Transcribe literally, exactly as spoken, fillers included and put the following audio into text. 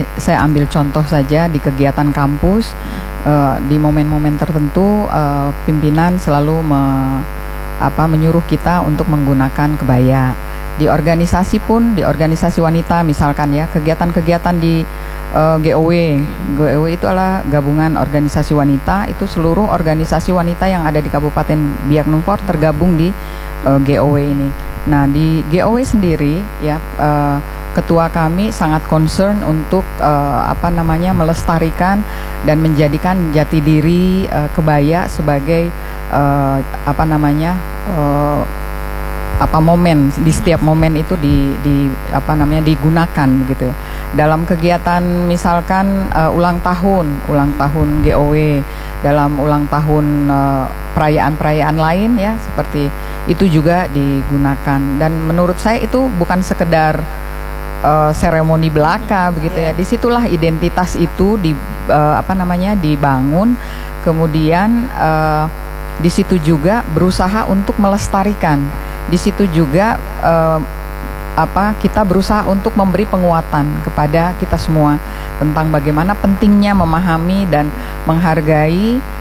saya ambil contoh saja di kegiatan kampus, uh, di momen-momen tertentu uh, pimpinan selalu me, apa, menyuruh kita untuk menggunakan kebaya. Di organisasi pun, di organisasi wanita misalkan ya, kegiatan-kegiatan di uh, G O W. G O W itu adalah gabungan organisasi wanita, itu seluruh organisasi wanita yang ada di Kabupaten Biak Numfor tergabung di uh, G O W ini. Nah, di G O W sendiri ya, uh, ketua kami sangat concern untuk uh, apa namanya melestarikan dan menjadikan jati diri uh, kebaya sebagai uh, apa namanya uh, apa momen di setiap momen itu di, di apa namanya digunakan gitu dalam kegiatan misalkan uh, ulang tahun ulang tahun G O W, dalam ulang tahun uh, perayaan-perayaan lain ya seperti itu juga digunakan. Dan menurut saya itu bukan sekedar uh, seremoni belaka begitu ya, disitulah identitas itu di uh, apa namanya dibangun, kemudian uh, di situ juga berusaha untuk melestarikan. Di situ juga eh, apa kita berusaha untuk memberi penguatan kepada kita semua tentang bagaimana pentingnya memahami dan menghargai